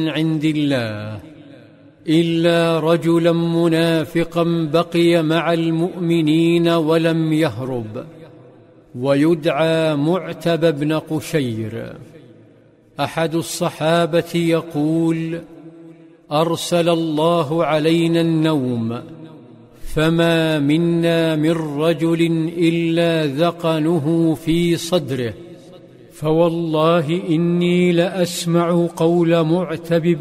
عند الله إلا رجلا منافقا بقي مع المؤمنين ولم يهرب، ويدعى معتب بن قشير. أحد الصحابة يقول: أرسل الله علينا النوم، فما منا من رجل إلا ذقنه في صدره، فوالله إني لأسمع قول معتب